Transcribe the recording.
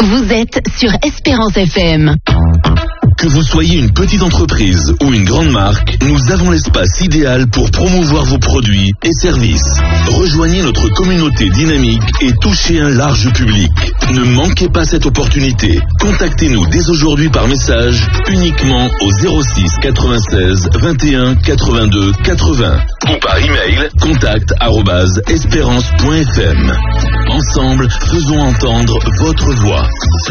Vous êtes sur Espérance FM. Que vous soyez une petite entreprise ou une grande marque, nous avons l'espace idéal pour promouvoir vos produits et services. Rejoignez notre communauté dynamique et touchez un large public. Ne manquez pas cette opportunité. Contactez-nous dès aujourd'hui par message uniquement au 06 96 21 82 80 ou par email contact@espérance.fm. Ensemble, faisons entendre votre voix.